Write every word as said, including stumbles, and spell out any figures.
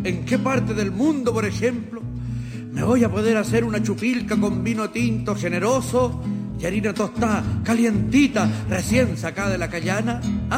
¿En qué parte del mundo, por ejemplo, me voy a poder hacer una chupilca con vino tinto generoso y harina tostada, calientita, recién sacada de la callana?